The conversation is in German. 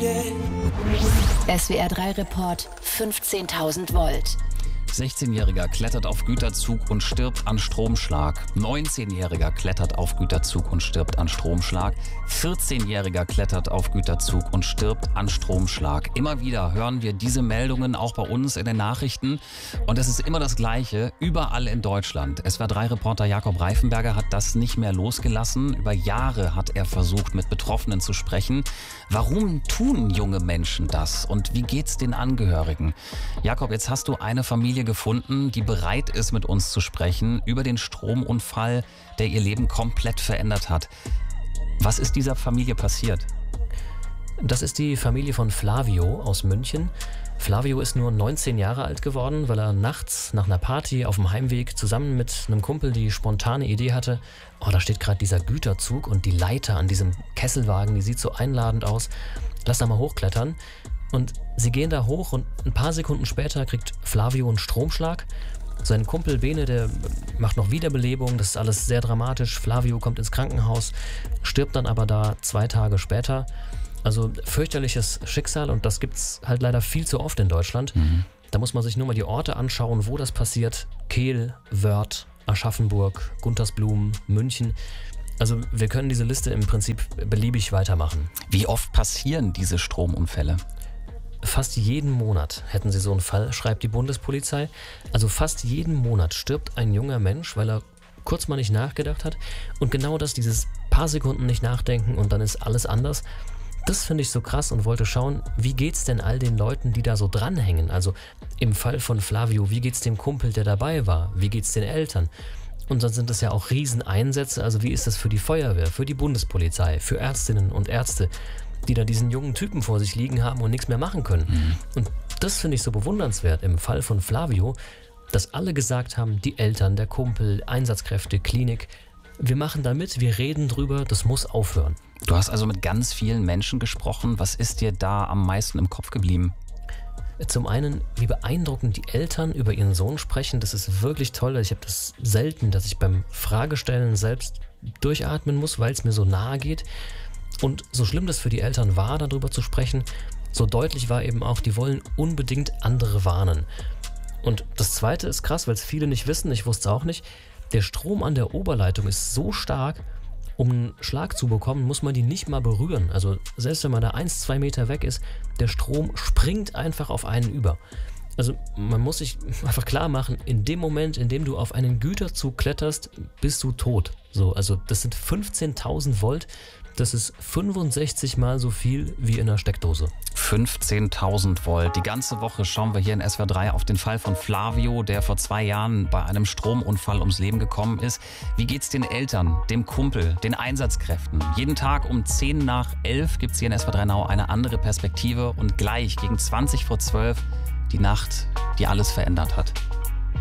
SWR 3 Report 15.000 Volt. 16-Jähriger klettert auf Güterzug und stirbt an Stromschlag. 19-Jähriger klettert auf Güterzug und stirbt an Stromschlag. 14-Jähriger klettert auf Güterzug und stirbt an Stromschlag. Immer wieder hören wir diese Meldungen auch bei uns in den Nachrichten. Und es ist immer das Gleiche, überall in Deutschland. SWR3-Reporter Jakob Reifenberger hat das nicht mehr losgelassen. Über Jahre hat er versucht, mit Betroffenen zu sprechen. Warum tun junge Menschen das? Und wie geht's den Angehörigen? Jakob, jetzt hast du eine Familie gefunden, die bereit ist, mit uns zu sprechen über den Stromunfall, der ihr Leben komplett verändert hat. Was ist dieser Familie passiert? Das ist die Familie von Flavio aus München. Flavio ist nur 19 Jahre alt geworden, weil er nachts nach einer Party auf dem Heimweg zusammen mit einem Kumpel die spontane Idee hatte, da steht gerade dieser Güterzug und die Leiter an diesem Kesselwagen, die sieht so einladend aus. Lass da mal hochklettern. Und sie gehen da hoch und ein paar Sekunden später kriegt Flavio einen Stromschlag. Sein Kumpel Bene, der macht noch Wiederbelebung, das ist alles sehr dramatisch. Flavio kommt ins Krankenhaus, stirbt dann aber da 2 Tage später. Also fürchterliches Schicksal und das gibt's halt leider viel zu oft in Deutschland. Da muss man sich nur mal die Orte anschauen, wo das passiert. Kehl, Wörth, Aschaffenburg, Guntersblum, München. Also wir können diese Liste im Prinzip beliebig weitermachen. Wie oft passieren diese Stromunfälle? Fast jeden Monat hätten sie so einen Fall, schreibt die Bundespolizei. Also fast jeden Monat stirbt ein junger Mensch, weil er kurz mal nicht nachgedacht hat. Und genau das, dieses paar Sekunden nicht nachdenken und dann ist alles anders. Das finde ich so krass und wollte schauen, wie geht's denn all den Leuten, die da so dranhängen? Also im Fall von Flavio, wie geht's dem Kumpel, der dabei war? Wie geht's den Eltern? Und dann sind es ja auch Rieseneinsätze. Also wie ist das für die Feuerwehr, für die Bundespolizei, für Ärztinnen und Ärzte, die da diesen jungen Typen vor sich liegen haben und nichts mehr machen können. Und das finde ich so bewundernswert im Fall von Flavio, dass alle gesagt haben, die Eltern, der Kumpel, Einsatzkräfte, Klinik, wir machen da mit, wir reden drüber, das muss aufhören. Du hast also mit ganz vielen Menschen gesprochen. Was ist dir da am meisten im Kopf geblieben? Zum einen, wie beeindruckend die Eltern über ihren Sohn sprechen, das ist wirklich toll. Ich habe das selten, dass ich beim Fragestellen selbst durchatmen muss, weil es mir so nahe geht. Und so schlimm das für die Eltern war, darüber zu sprechen, so deutlich war eben auch, die wollen unbedingt andere warnen. Und das Zweite ist krass, weil es viele nicht wissen, ich wusste es auch nicht, der Strom an der Oberleitung ist so stark, um einen Schlag zu bekommen, muss man die nicht mal berühren. Also selbst wenn man da 1-2 Meter weg ist, der Strom springt einfach auf einen über. Also man muss sich einfach klar machen, in dem Moment, in dem du auf einen Güterzug kletterst, bist du tot. So, also das sind 15.000 Volt. Das ist 65 mal so viel wie in einer Steckdose. 15.000 Volt. Die ganze Woche schauen wir hier in SWR 3 auf den Fall von Flavio, der vor 2 Jahren bei einem Stromunfall ums Leben gekommen ist. Wie geht's den Eltern, dem Kumpel, den Einsatzkräften? Jeden Tag um 10 nach 11 gibt's hier in SWR 3 Now eine andere Perspektive und gleich gegen 20 vor 12 die Nacht, die alles verändert hat.